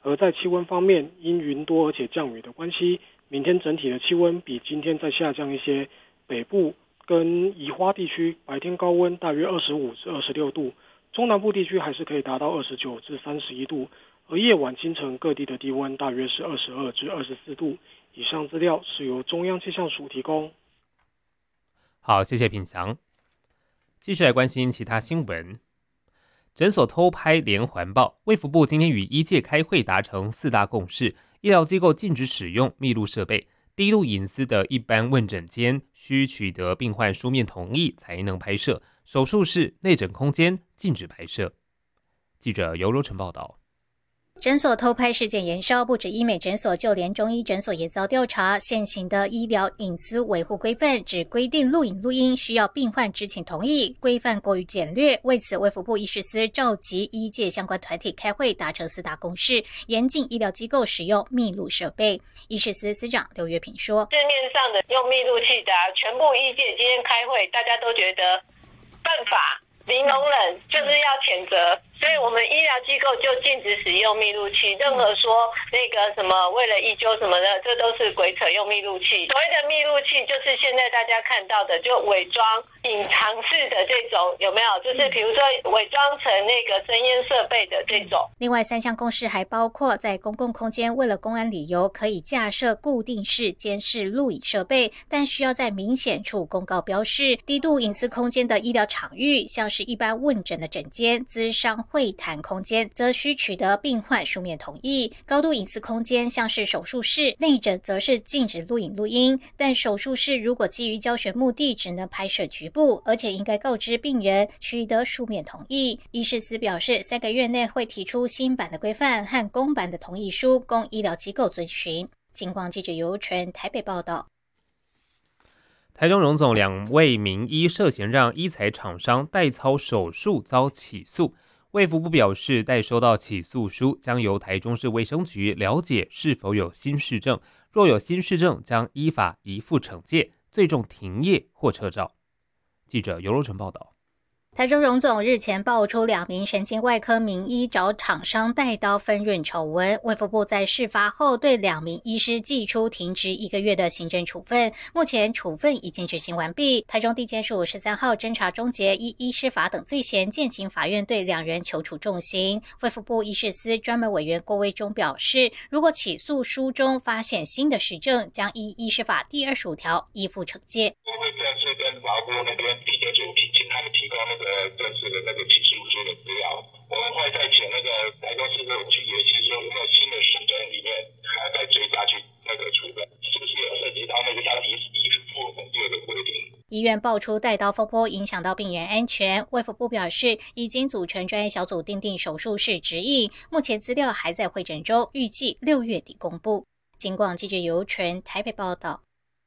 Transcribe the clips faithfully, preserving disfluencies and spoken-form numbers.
而在气温方面，因云多而且降雨的关系，明天整体的气温比今天再下降一些。北部跟宜花地区白天高温大约二十五至二十六度，中南部地区还是可以达到二十九至三十一度，而夜晚清晨各地的低温大约是二十二至二十四度。以上资料是由中央气象署提供。 好，谢谢品祥。继续来关心其他新闻。诊所偷拍连环爆，卫福部今天与医界开会达成四大共识，医疗机构禁止使用密录设备，低度隐私的一般问诊间需取得病患书面同意才能拍摄，手术室、内诊空间禁止拍摄。记者尤柔成报道。 诊所偷拍事件延烧，不止医美诊所，就连中医诊所也遭调查。现行的医疗隐私维护规范只规定录影录音需要病患知情同意，规范过于简略。为此，卫福部医事司召集医界相关团体开会，达成四大共识，严禁医疗机构使用密录设备。医事司司长刘月平说：“ 市面上的用密录器的、啊，全部医界今天开会，大家都觉得犯法、零容忍，就是要谴责。”所以我们医疗机构就禁止使用密录器，任何说那个什么为了医纠什么的，这都是鬼扯用密录器。所谓的密录器就是现在大家看到的，就伪装隐藏式的这种，有没有？就是比如说伪装成那个声烟设备的这种。 另外三项共识还包括在公共空间为了公安理由可以架设固定式监视录影设备，但需要在明显处公告标示。低度隐私空间的医疗场域，像是一般问诊的诊间、咨商会谈空间，则需取得病患书面同意。高度隐私空间像是手术室、内诊，则是禁止录影录音，但手术室如果基于教学目的，只能拍摄局部，而且应该告知病人取得书面同意。医事司表示，三个月内会提出新版的规范和公版的同意书，供医疗机构遵循。警广记者尤纯台北报道。 台中荣总两位名医涉嫌让医材厂商代操手术遭起诉。卫福部表示，待收到起诉书，将由台中市卫生局了解是否有新事证，若有新事证，将依法移付惩戒，最重停业或撤照。记者尤柔成报道。 台中荣总日前爆出两名神经外科名医找厂商带刀分润丑闻，卫福部在事发后对两名医师寄出停职一个月的行政处分，目前处分已经执行完毕。台中地检署十三号侦查终结，依医师法等罪嫌，践行法院对两人求处重刑。卫福部医事司专门委员郭威忠表示，如果起诉书中发现新的实证，将依医师法第二十五条依附惩戒。 我会正式跟法务那边地检署请他们提供那个正式的那个起诉书的资料，我们会再请那个台中市政府去研究说有没有新的实证里面还再追加去那个处分，是不是有涉及到那个像依依附惩戒的规定。 医院爆出带刀风波，影响到病人安全。卫福部表示，已经组成专业小组订定手术室指引，目前资料还在会诊中，预计六月底公布。警广记者尤纯台北报道。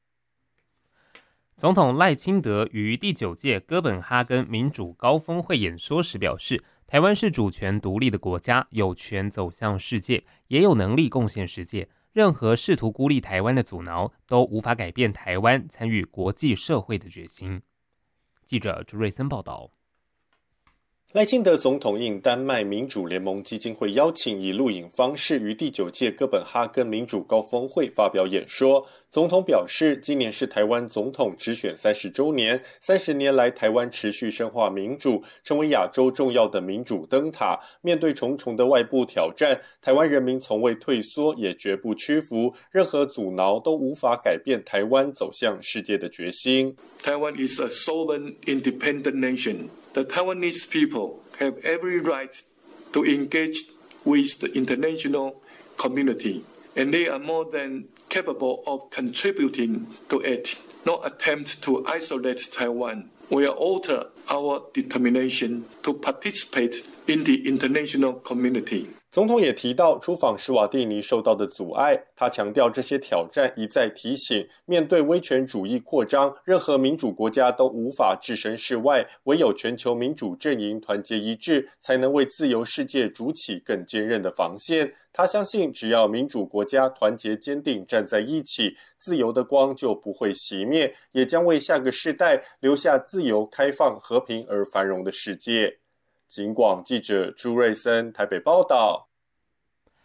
总统赖清德于第九届哥本哈根民主高峰会演说时表示，台湾是主权独立的国家，有权走向世界，也有能力贡献世界。任何试图孤立台湾的阻挠，都无法改变台湾参与国际社会的决心。记者朱瑞森报道。 赖清德总统应丹麦民主联盟基金会邀请，以录影方式于第九届哥本哈根民主高峰会发表演说。总统表示，今年是台湾总统直选三十周年，三十年来台湾持续深化民主，成为亚洲重要的民主灯塔。面对重重的外部挑战，台湾人民从未退缩，也绝不屈服，任何阻挠都无法改变台湾走向世界的决心。 Taiwan is a sovereign, independent nation. The Taiwanese people have every right to engage with the international community, and they are more than capable of contributing to it. No attempt to isolate Taiwan will alter our determination to participate in the international community. 总统也提到出访史瓦蒂尼受到的阻碍，他强调这些挑战一再提醒，面对威权主义扩张，任何民主国家都无法置身事外，唯有全球民主阵营团结一致，才能为自由世界筑起更坚韧的防线。他相信，只要民主国家团结坚定站在一起，自由的光就不会熄灭，也将为下个世代留下自由、开放、和平而繁荣的世界。警广记者朱瑞森台北报道。